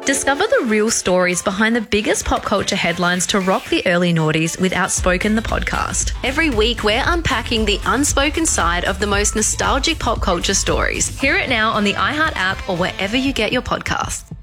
Discover the real stories behind the biggest pop culture headlines to rock the early noughties with Outspoken the podcast. Every week, we're unpacking the unspoken side of the most nostalgic pop culture stories. Hear it now on the iHeart app or wherever you get your podcasts.